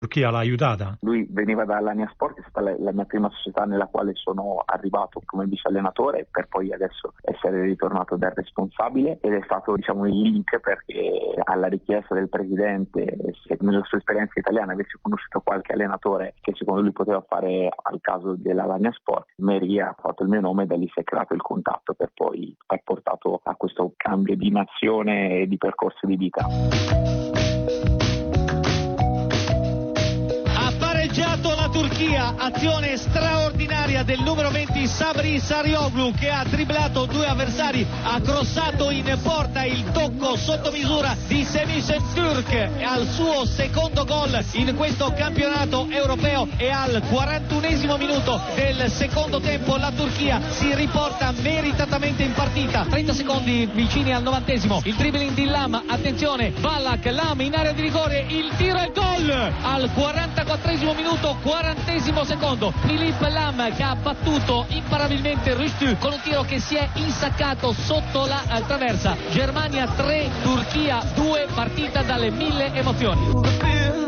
Turchia l'ha aiutata? Lui veniva dall'Alanya Sport, che è stata la mia prima società nella quale sono arrivato come vice allenatore, per poi adesso essere ritornato da responsabile, ed è stato il link perché alla richiesta del presidente, se nella sua esperienza italiana avesse conosciuto qualche allenatore che secondo lui poteva fare al caso dell'Alanya Sport, Meri ha fatto il mio nome e da lì si è creato il contatto per poi aver portato a questo cambio di nazione e di percorso di vita. La Turchia, azione straordinaria del numero 20 Sabri Sarıoğlu, che ha dribblato due avversari, ha crossato in porta il tocco sotto misura di Semih Öztürk al suo secondo gol in questo campionato europeo, e al 41esimo minuto del secondo tempo la Turchia si riporta meritatamente in partita. 30 secondi vicini al 90esimo, il dribbling di Lam, attenzione, Ballack, Lam in area di rigore, il tiro e gol al 44esimo minuto, 40esimo secondo, Philippe Lam che ha battuto imparabilmente Rüştü con un tiro che si è insaccato sotto la traversa. Germania 3, Turchia 2, partita dalle 1000 emozioni.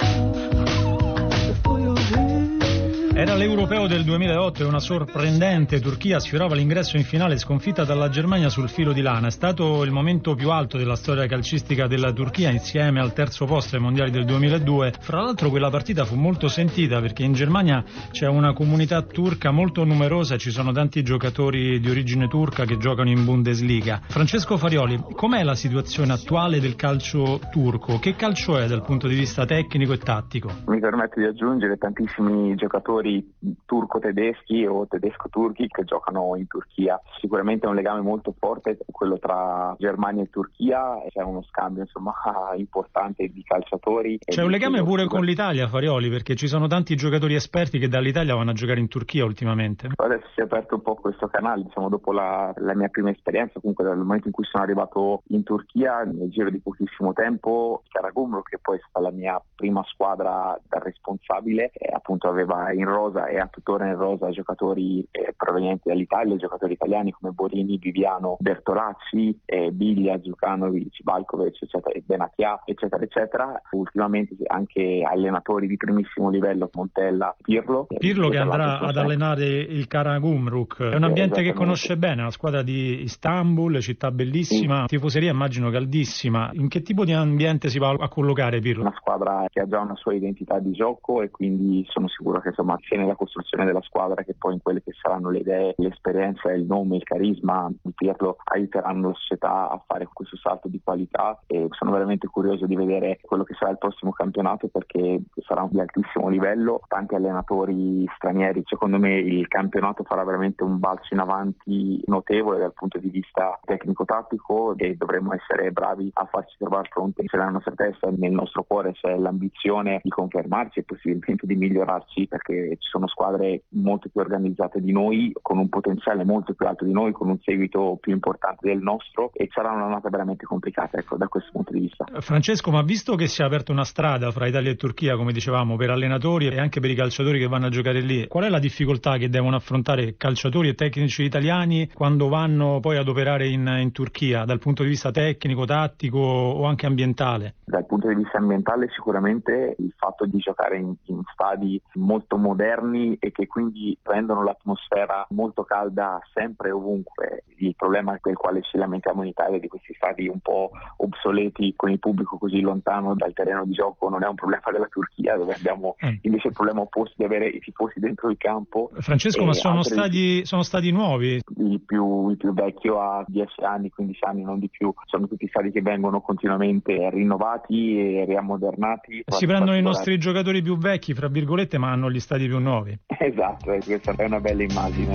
Era l'Europeo del 2008 e una sorprendente Turchia sfiorava l'ingresso in finale sconfitta dalla Germania sul filo di lana. È stato il momento più alto della storia calcistica della Turchia, insieme al terzo posto ai mondiali del 2002. Fra l'altro quella partita fu molto sentita perché in Germania c'è una comunità turca molto numerosa e ci sono tanti giocatori di origine turca che giocano in Bundesliga. Francesco Farioli, com'è la situazione attuale del calcio turco? Che calcio è dal punto di vista tecnico e tattico? Mi permetto di aggiungere tantissimi giocatori turco-tedeschi o tedesco-turchi che giocano in Turchia. Sicuramente è un legame molto forte quello tra Germania e Turchia, c'è uno scambio importante di calciatori. C'è un legame pure con l'Italia, Farioli, perché ci sono tanti giocatori esperti che dall'Italia vanno a giocare in Turchia ultimamente. Adesso si è aperto un po' questo canale, dopo la mia prima esperienza, comunque dal momento in cui sono arrivato in Turchia, nel giro di pochissimo tempo, Karagümrük, che poi è stata la mia prima squadra da responsabile, appunto aveva in rosa e ha tuttora in rosa giocatori provenienti dall'Italia, giocatori italiani come Borini, Viviano, Bertolacci, Biglia, Djukanovic, Valkovic, eccetera, Benatia, eccetera, eccetera. Ultimamente anche allenatori di primissimo livello, Montella, Pirlo che andrà ad allenare il Karagümrük. È un ambiente che conosce bene, una squadra di Istanbul, città bellissima, tifoseria immagino caldissima. In che tipo di ambiente si va a collocare Pirlo? Una squadra che ha già una sua identità di gioco e quindi sono sicuro che sia nella costruzione della squadra che poi in quelle che saranno le idee, l'esperienza, il nome, il carisma di Pirlo aiuteranno la società a fare questo salto di qualità, e sono veramente curioso di vedere quello che sarà il prossimo campionato perché sarà di altissimo livello, tanti allenatori stranieri. Secondo me il campionato farà veramente un balzo in avanti notevole dal punto di vista tecnico-tattico e dovremo essere bravi a farci trovare pronti. Se nella nostra testa e nel nostro cuore c'è l'ambizione di confermarci e possibilmente di migliorarci, perché ci sono squadre molto più organizzate di noi, con un potenziale molto più alto di noi, con un seguito più importante del nostro, e sarà un'annata veramente complicata, da questo punto di vista. Francesco, ma visto che si è aperta una strada fra Italia e Turchia, come dicevamo, per allenatori e anche per i calciatori che vanno a giocare lì, qual è la difficoltà che devono affrontare calciatori e tecnici italiani quando vanno poi ad operare in Turchia, dal punto di vista tecnico, tattico o anche ambientale? Dal punto di vista ambientale sicuramente il fatto di giocare in stadi molto moderni e che quindi rendono l'atmosfera molto calda sempre e ovunque. Il problema del quale ci lamentiamo in Italia di questi stadi un po' obsoleti con il pubblico così lontano dal terreno di gioco non è un problema della Turchia, dove abbiamo invece il problema opposto di avere i tifosi dentro il campo. Francesco, ma sono stadi nuovi? Il più vecchio ha 10 anni, 15 anni, non di più. Sono tutti stadi che vengono continuamente rinnovati e riammodernati. Si prendono i nostri giocatori più vecchi, fra virgolette, ma hanno gli stadi più nuovi. Esatto, questa è una bella immagine.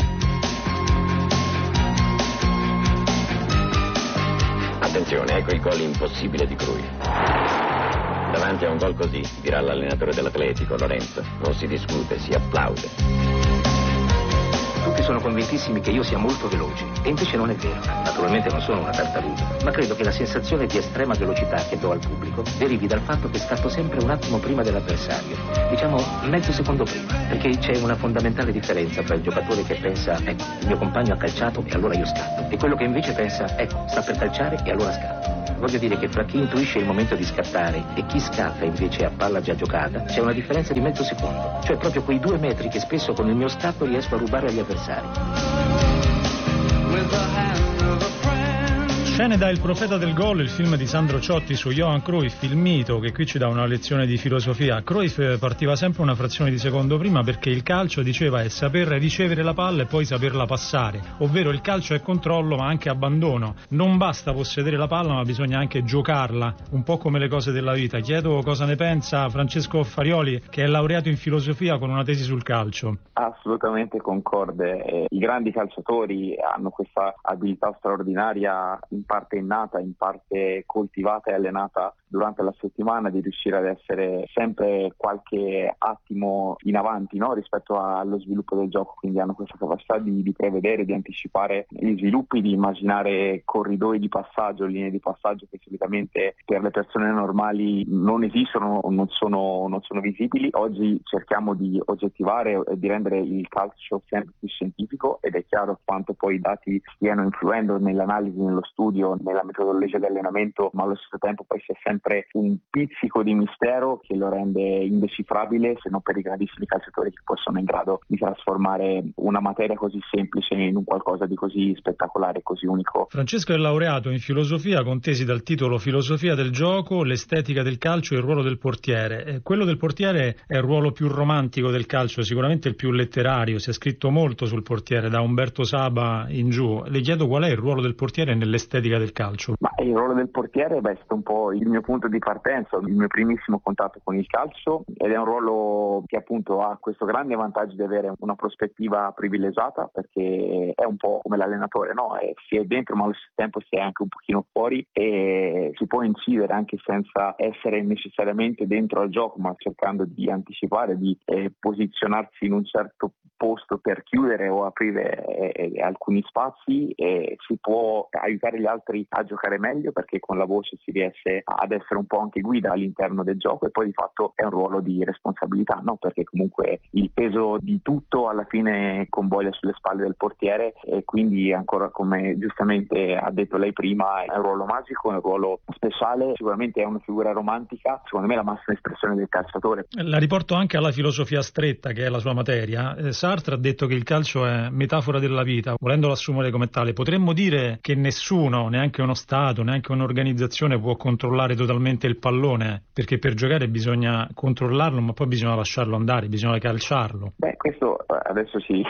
Attenzione, ecco il gol impossibile di Cruyff. Davanti a un gol così, dirà l'allenatore dell'Atletico, Lorenzo, non si discute, si applaude. Tutti sono convintissimi che io sia molto veloce, e invece non è vero. Naturalmente non sono una tartaruga, ma credo che la sensazione di estrema velocità che do al pubblico derivi dal fatto che scatto sempre un attimo prima dell'avversario, diciamo mezzo secondo prima, perché c'è una fondamentale differenza tra il giocatore che pensa, ecco, il mio compagno ha calciato e allora io scatto, e quello che invece pensa, ecco, sta per calciare e allora scatto. Voglio dire che tra chi intuisce il momento di scattare e chi scatta invece a palla già giocata c'è una differenza di mezzo secondo, cioè proprio quei 2 metri che spesso con il mio scatto riesco a rubare agli avversari. Scene da Il profeta del gol, il film di Sandro Ciotti su Johan Cruyff, il mito, che qui ci dà una lezione di filosofia. Cruyff partiva sempre una frazione di secondo prima perché il calcio, diceva, è saper ricevere la palla e poi saperla passare, ovvero il calcio è controllo ma anche abbandono. Non basta possedere la palla ma bisogna anche giocarla, un po' come le cose della vita. Chiedo cosa ne pensa Francesco Farioli, che è laureato in filosofia con una tesi sul calcio. Assolutamente concorde. I grandi calciatori hanno questa abilità straordinaria, in parte innata, in parte coltivata e allenata durante la settimana, di riuscire ad essere sempre qualche attimo in avanti, no? Rispetto allo sviluppo del gioco. Quindi hanno questa capacità di prevedere, di anticipare gli sviluppi, di immaginare corridoi di passaggio, linee di passaggio che solitamente per le persone normali non esistono, non sono visibili. Oggi cerchiamo di oggettivare e di rendere il calcio sempre più scientifico, ed è chiaro quanto poi i dati stiano influendo nell'analisi, nello studio, nella metodologia di allenamento, ma allo stesso tempo poi c'è sempre un pizzico di mistero che lo rende indecifrabile, se non per i grandissimi calciatori che poi sono in grado di trasformare una materia così semplice in un qualcosa di così spettacolare, così unico. Francesco è laureato in filosofia con tesi dal titolo Filosofia del gioco, l'estetica del calcio e il ruolo del portiere. Quello del portiere è il ruolo più romantico del calcio, sicuramente il più letterario, si è scritto molto sul portiere da Umberto Saba in giù. Le chiedo qual è il ruolo del portiere nell'estetica del calcio. Ma il ruolo del portiere è stato un po' il mio punto di partenza, il mio primissimo contatto con il calcio, ed è un ruolo che appunto ha questo grande vantaggio di avere una prospettiva privilegiata, perché è un po' come l'allenatore, no? Si è dentro ma allo stesso tempo si è anche un pochino fuori, e si può incidere anche senza essere necessariamente dentro al gioco, ma cercando di anticipare, di posizionarsi in un certo posto per chiudere o aprire alcuni spazi, e si può aiutare gli altri a giocare meglio, perché con la voce si riesce ad essere un po' anche guida all'interno del gioco, e poi di fatto è un ruolo di responsabilità, no? Perché comunque il peso di tutto alla fine convoglia sulle spalle del portiere, e quindi ancora, come giustamente ha detto lei prima, è un ruolo magico, è un ruolo speciale, sicuramente è una figura romantica, secondo me è la massima espressione del calciatore. La riporto anche alla filosofia stretta, che è la sua materia. Sartre ha detto che il calcio è metafora della vita, volendolo assumere come tale. Potremmo dire che nessuno, neanche uno Stato, neanche un'organizzazione può controllare totalmente il pallone, perché per giocare bisogna controllarlo, ma poi bisogna lasciarlo andare, bisogna calciarlo. Questo adesso ci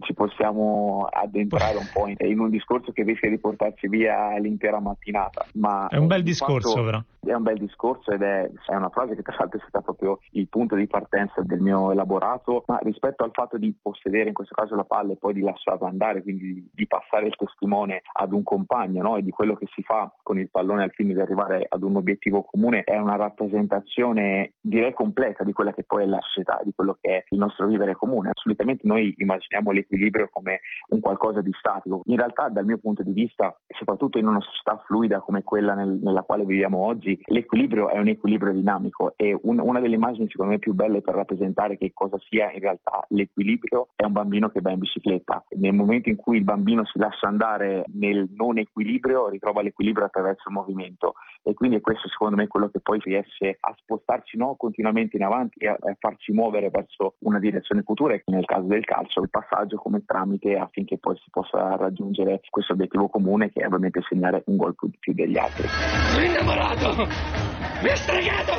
possiamo addentrare un po' in un discorso che rischia di portarci via l'intera mattinata, ma è un bel discorso, però. È un bel discorso, ed è una frase che tra l'altro è stata proprio il punto di partenza del mio elaborato, ma rispetto al fatto di possedere in questo caso la palla e poi di lasciarla andare, quindi di passare il testimone ad un compagno, no? E di quello che si fa con il pallone al fine di arrivare ad un obiettivo comune, è una rappresentazione, direi, completa di quella che poi è la società, di quello che è il nostro vivere comune. Solitamente noi immaginiamo l'equilibrio come un qualcosa di statico. In realtà, dal mio punto di vista, soprattutto in una società fluida come quella nella quale viviamo oggi, l'equilibrio è un equilibrio dinamico, e una delle immagini secondo me più belle per rappresentare che cosa sia in realtà l'equilibrio è un bambino che va in bicicletta. Nel momento in cui il bambino si lascia andare nel non equilibrio, ritrova l'equilibrio attraverso il movimento, e quindi è questo secondo me quello che poi riesce a spostarci continuamente in avanti e a farci muovere verso una direzione futura, e nel caso del calcio il passaggio come tramite affinché poi si possa raggiungere questo obiettivo comune, che è ovviamente segnare un gol più degli altri. Sono innamorato! Mi ha stregato!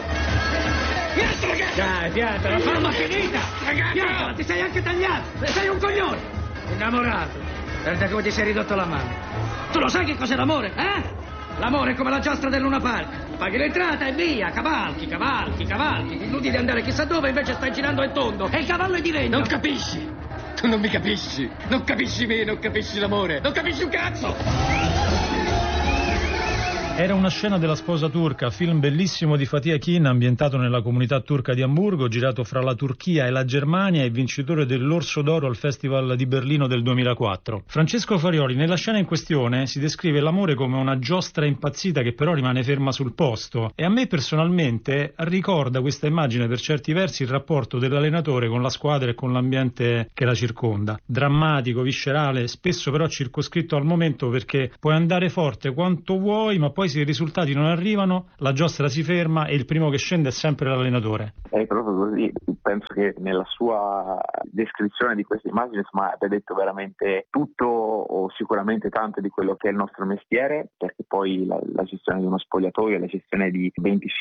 Mi ha stregato! Dai, piantala, famma finita! Piantala, ti sei anche tagliato! Sei un coglione! Innamorato! Guarda come ti sei ridotto la mano. Tu lo sai che cos'è l'amore, eh? L'amore è come la giostra del Luna Park. Paghi l'entrata e via, cavalchi. Ti illudi di andare chissà dove, invece stai girando in tondo. E il cavallo è di legno. Non capisci! Tu non mi capisci! Non capisci me, non capisci l'amore! Non capisci un cazzo! Era una scena della sposa turca, film bellissimo di Fatih Akin, ambientato nella comunità turca di Amburgo, girato fra la Turchia e la Germania, e vincitore dell'Orso d'Oro al Festival di Berlino del 2004. Francesco Farioli, nella scena in questione si descrive l'amore come una giostra impazzita che però rimane ferma sul posto, e a me personalmente ricorda questa immagine per certi versi il rapporto dell'allenatore con la squadra e con l'ambiente che la circonda. Drammatico, viscerale, spesso però circoscritto al momento, perché puoi andare forte quanto vuoi, ma poi se i risultati non arrivano, la giostra si ferma e il primo che scende è sempre l'allenatore. È proprio così, penso che nella sua descrizione di queste immagini insomma abbia detto veramente tutto o sicuramente tanto di quello che è il nostro mestiere, perché poi la gestione di uno spogliatoio, la gestione di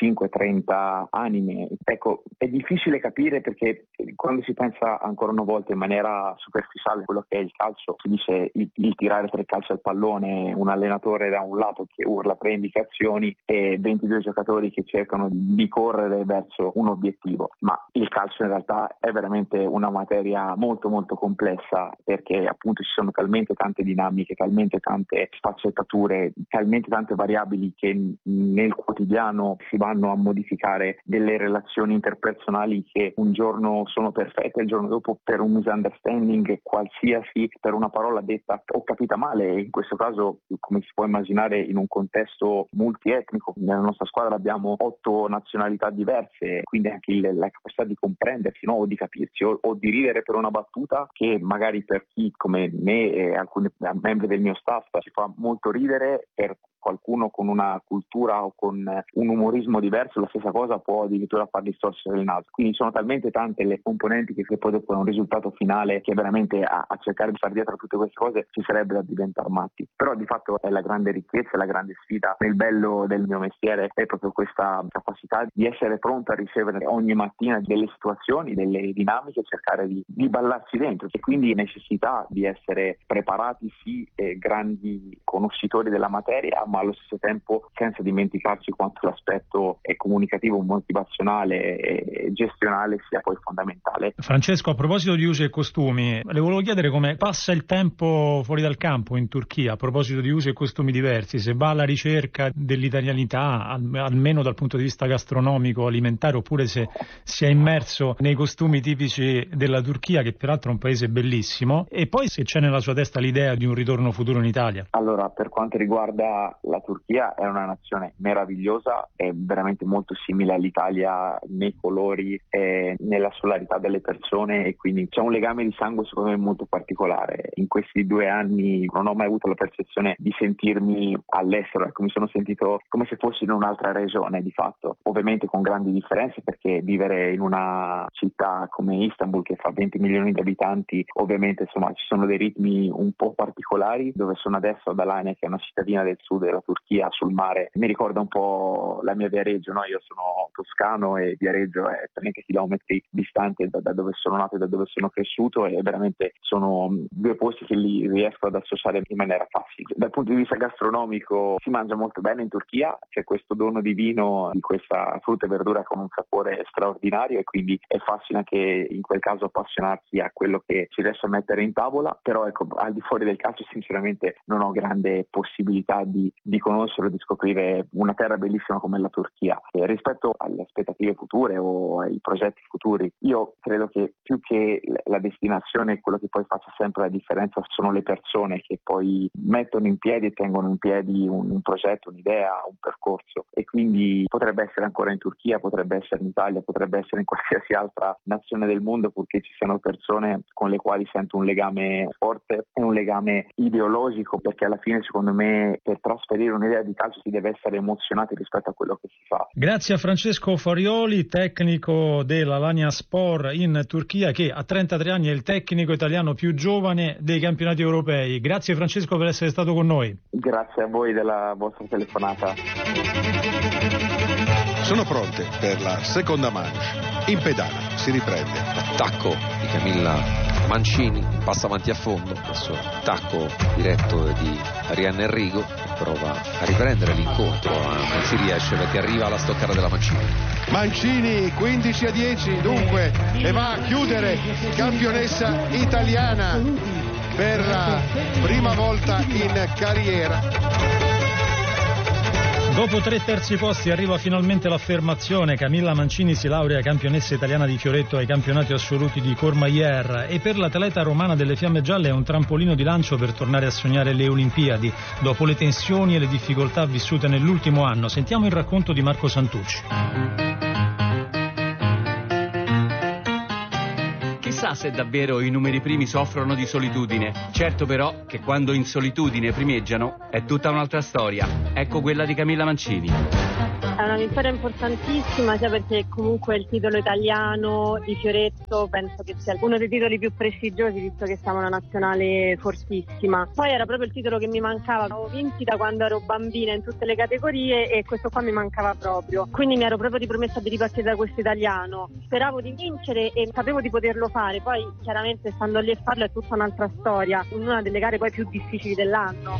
25-30 anime, ecco, è difficile capire perché quando si pensa ancora una volta in maniera superficiale a quello che è il calcio, si dice il tirare 3 calci al pallone, un allenatore da un lato che urla 3 indicazioni e 22 giocatori che cercano di correre verso un obiettivo, ma il calcio in realtà è veramente una materia molto molto complessa, perché appunto ci sono talmente tante dinamiche, talmente tante sfaccettature, talmente tante variabili che nel quotidiano si vanno a modificare delle relazioni interpersonali che un giorno sono perfette, il giorno dopo per un misunderstanding qualsiasi, per una parola detta o capita male, e in questo caso, come si può immaginare, in un contesto multietnico. Nella nostra squadra abbiamo 8 nazionalità diverse, quindi anche la capacità di comprendersi, no? O di capirsi o di ridere per una battuta che magari per chi come me e alcuni membri del mio staff ci fa molto ridere, per qualcuno con una cultura o con un umorismo diverso la stessa cosa può addirittura far distorcere il naso. Quindi sono talmente tante le componenti che poi dopo un risultato finale che veramente a cercare di far dietro tutte queste cose ci sarebbe da diventare matti. Però di fatto è la grande ricchezza, la grande sfida. Il bello del mio mestiere è proprio questa capacità di essere pronto a ricevere ogni mattina delle situazioni, delle dinamiche, cercare di ballarci dentro, e quindi necessità di essere preparati, sì, grandi conoscitori della materia, ma allo stesso tempo senza dimenticarci quanto l'aspetto comunicativo, motivazionale e gestionale sia poi fondamentale. Francesco, a proposito di usi e costumi, le volevo chiedere come passa il tempo fuori dal campo in Turchia, a proposito di usi e costumi diversi, se va alla ricerca dell'italianità, almeno dal punto di vista gastronomico, alimentare, oppure se si è immerso nei costumi tipici della Turchia, che peraltro è un paese bellissimo, e poi se c'è nella sua testa l'idea di un ritorno futuro in Italia. Allora, per quanto riguarda la Turchia, è una nazione meravigliosa, è veramente molto simile all'Italia nei colori e nella solarità delle persone, e quindi c'è un legame di sangue secondo me molto particolare. In questi 2 anni non ho mai avuto la percezione di sentirmi all'estero, ecco, mi sono sentito come se fossi in un'altra regione di fatto, ovviamente con grandi differenze, perché vivere in una città come Istanbul che fa 20 milioni di abitanti, ovviamente insomma ci sono dei ritmi un po' particolari. Dove sono adesso, ad Alanya, che è una cittadina del sud della Turchia sul mare, mi ricorda un po' la mia Viareggio, no? Io sono toscano e Viareggio è 30 chilometri distante da dove sono nato e da dove sono cresciuto, e veramente sono 2 posti che li riesco ad associare in maniera facile. Dal punto di vista gastronomico si mangia molto bene in Turchia, c'è questo dono divino di questa frutta e verdura con un sapore straordinario, e quindi è facile anche in quel caso appassionarsi a quello che si riesce a mettere in tavola. Però ecco, al di fuori del calcio sinceramente non ho grande possibilità di conoscere o di scoprire una terra bellissima come la Turchia. E rispetto alle aspettative future o ai progetti futuri, io credo che più che la destinazione, quello che poi faccia sempre la differenza sono le persone che poi mettono in piedi e tengono in piedi un progetto, un'idea, un percorso. E quindi potrebbe essere ancora in Turchia, potrebbe essere in Italia, potrebbe essere in qualsiasi altra nazione del mondo, purché ci siano persone con le quali sento un legame forte e un legame ideologico, perché alla fine secondo me per trasferire un'idea di calcio si deve essere emozionati rispetto a quello che si fa. Grazie a Francesco Farioli, tecnico dell'Alanyaspor in Turchia, che a 33 anni è il tecnico italiano più giovane dei campionati europei. Grazie Francesco per essere stato con noi. Grazie a voi della vostra telefonata. Sono pronte per la seconda manche. In pedana si riprende. Attacco di Camilla Mancini, passa avanti a fondo, adesso attacco diretto di Arianna Enrico, prova a riprendere l'incontro, ma non ci riesce perché arriva alla stoccata della Mancini. Mancini 15-10 dunque, e va a chiudere campionessa italiana per la prima volta in carriera. Dopo 3 terzi posti arriva finalmente l'affermazione: Camilla Mancini si laurea campionessa italiana di fioretto ai campionati assoluti di Courmayeur, e per l'atleta romana delle Fiamme Gialle è un trampolino di lancio per tornare a sognare le Olimpiadi dopo le tensioni e le difficoltà vissute nell'ultimo anno. Sentiamo il racconto di Marco Santucci. Chissà se davvero i numeri primi soffrono di solitudine. Certo però che quando in solitudine primeggiano è tutta un'altra storia. Ecco quella di Camilla Mancini. È una vittoria importantissima, sia perché comunque il titolo italiano di Fioretto penso che sia uno dei titoli più prestigiosi, visto che siamo una nazionale fortissima. Poi era proprio il titolo che mi mancava, avevo vinti da quando ero bambina in tutte le categorie e questo qua mi mancava proprio. Quindi mi ero proprio ripromessa di ripartire da questo italiano. Speravo di vincere e sapevo di poterlo fare, poi chiaramente stando lì a farlo è tutta un'altra storia, una delle gare poi più difficili dell'anno.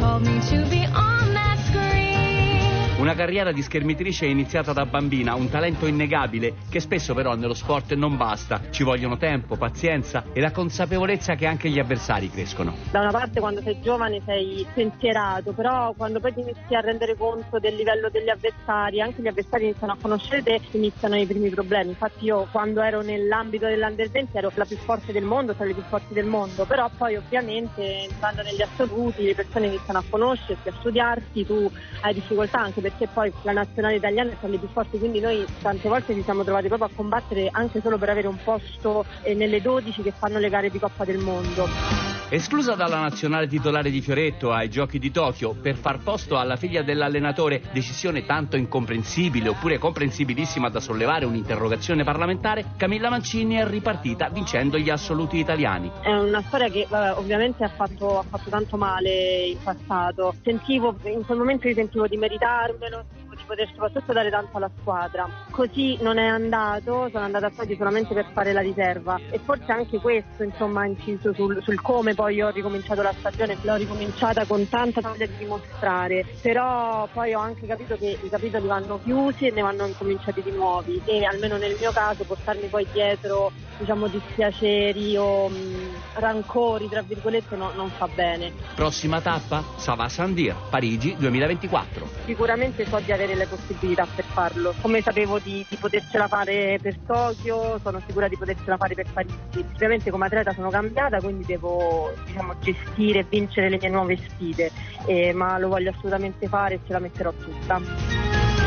Una carriera di schermitrice iniziata da bambina, un talento innegabile che spesso però nello sport non basta. Ci vogliono tempo, pazienza e la consapevolezza che anche gli avversari crescono. Da una parte quando sei giovane sei pensierato, però quando poi ti inizi a rendere conto del livello degli avversari, anche gli avversari iniziano a conoscere te, iniziano i primi problemi. Infatti io quando ero nell'ambito dell'Under 20 ero la più forte del mondo, tra le più forti del mondo, però poi ovviamente entrando negli assoluti le persone iniziano a conoscerti, a studiarti, tu hai difficoltà anche perché poi la nazionale italiana è tra le più forti, quindi noi tante volte ci siamo trovati proprio a combattere anche solo per avere un posto nelle 12 che fanno le gare di Coppa del Mondo. Esclusa dalla nazionale titolare di Fioretto ai Giochi di Tokyo per far posto alla figlia dell'allenatore, decisione tanto incomprensibile oppure comprensibilissima da sollevare un'interrogazione parlamentare, Camilla Mancini è ripartita vincendo gli assoluti italiani. È una storia che ovviamente ha fatto tanto male in passato. In quel momento io sentivo di meritarmelo, di poter soprattutto dare tanto alla squadra. Così non è andato, sono andata a Tokyo solamente per fare la riserva e forse anche questo insomma ha inciso sul come poi ho ricominciato la stagione, l'ho ricominciata con tanta voglia di dimostrare, però poi ho anche capito che i capitoli vanno chiusi e ne vanno incominciati di nuovi e almeno nel mio caso portarmi poi dietro dispiaceri o rancori tra virgolette non fa bene. Prossima tappa? Sava Sandir, Parigi 2024. Sicuramente so di avere le possibilità per farlo, come sapevo di potercela fare per Tokyo, sono sicura di potercela fare per Parigi. Ovviamente come atleta sono cambiata, quindi devo gestire e vincere le mie nuove sfide, ma lo voglio assolutamente fare e ce la metterò tutta.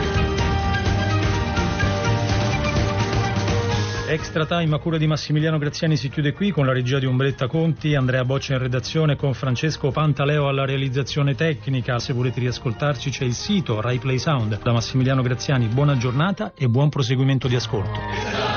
Extra Time a cura di Massimiliano Graziani si chiude qui con la regia di Umberetta Conti, Andrea Boccia in redazione con Francesco Pantaleo alla realizzazione tecnica. Se volete riascoltarci c'è il sito Rai Play Sound. Da Massimiliano Graziani buona giornata e buon proseguimento di ascolto.